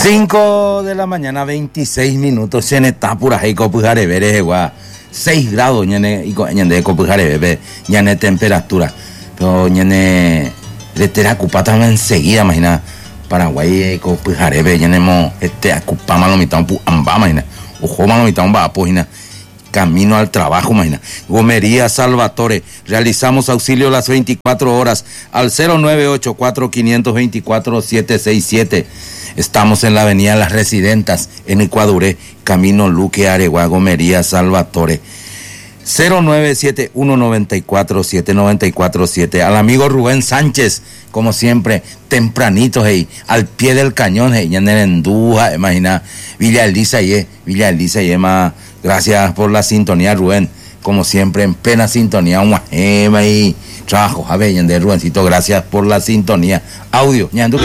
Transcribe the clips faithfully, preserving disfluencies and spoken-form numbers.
cinco de la mañana, veintiséis minutos. En esta pura heico pujare vere gua. seis grados ñane y ñande ko pujare bebe ñane temperatura. Pero ñane letera cupata enseguida, imagina. Paraguay ko pujare bebe ñane mo este acupama lo mitad pu amba, imagina. Ojo malo mitad amba apojina. Camino al trabajo, imagina. Gomería Salvatore. Realizamos auxilio las veinticuatro horas al cero nueve ocho cuatro, cinco dos cuatro, siete seis siete. Estamos en la avenida Las Residentas, en Ecuaduré, Camino Luque, Areguá, Gomería Salvatore. cero nueve siete uno, nueve cuatro, siete nueve cuatro siete. Al amigo Rubén Sánchez, como siempre, tempranito, hey, al pie del cañón, hey, ya en el Endúja, imagina, Villa Elisa y Villa Elisa y más. Gracias por la sintonía, Rubén. Como siempre, en plena sintonía, un gema y trabajo. A ver, de Rubencito, gracias por la sintonía. Audio, ñanduque.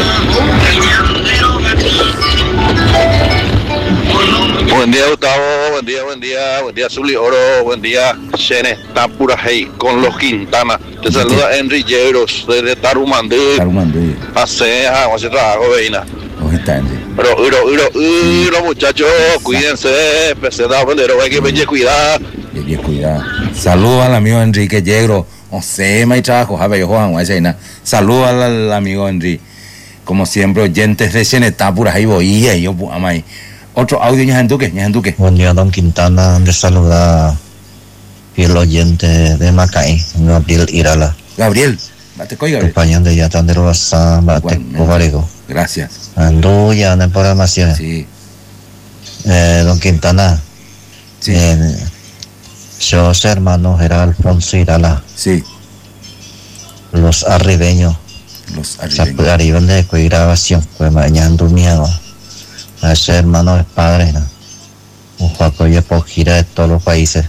Buen día, Gustavo. Buen día, buen día. Buen día, Zuli Oro. Buen día, Xene Tapura Hey, con los Quintana. Te saluda Henry Lleros, desde Tarumandí. Tarumandí. Pasea, vamos a hacer trabajo, veina. ¿Cómo está, Henry? Pero, pero, pero, pero, muchachos, cuídense. Pese da bandero, hay que venir cuidar. Hay cuidar. Saludos al amigo Enrique Yegro. O sea, me trabajo, a ver, Juan, saludos al, al amigo Enrique. Como siempre, oyentes de Xene Tapura Hey, voy y yo, amay. Otro audio, ñajanduque, ñajanduque. Buen día, don Quintana. Le saluda fiel oyente de Macay, Gabriel Irala. Gabriel, bate coy, Gabriel. Compañero de Yatandero Basa, bate cobarego. Gracias. Ando ya en la programación. Sí. Eh, don Quintana. Sí. Eh, yo, su hermano, era Alfonso Irala. Sí. Los arribeños. Los arribeños. Se arriban de coy grabación, pues mañana durmiendo. A ese hermano es padre, ¿no? Un juego de por gira de todos los países.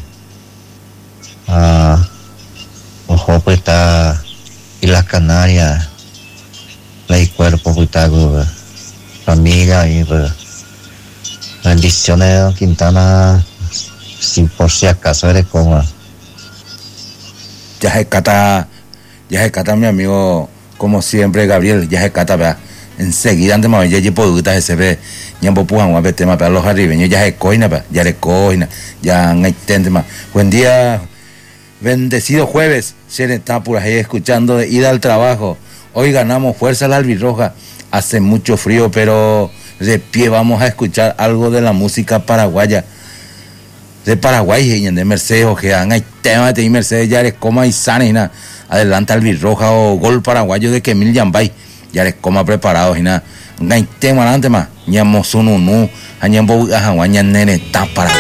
Ah, un juego pues está y las Canarias, la y cuerpo pues está con familia y pues bendiciones de don Quintana, sin por si acaso eres como. Ya se cata, ya se cata mi amigo, como siempre, Gabriel, ya se cata, ¿verdad? Enseguida antes más ya llevo dudas ese ve ñambo pujan a ver tema para los arribeños ya se coina pa ya le coina ya no hay tema. Buen día, bendecido jueves. Se está por ahí escuchando de ida al trabajo. Hoy ganamos fuerza la albirroja. Hace mucho frío, pero de pie vamos a escuchar algo de la música paraguaya de Paraguay y de Mercedes o que hay tema de Mercedes ya le coma y sana. Adelanta albirroja o gol paraguayo de Kemil Yambay. Ya les coma preparados y nada. No hay tema adelante más. Ñamo sununu, añambo ajaguaña nene está para.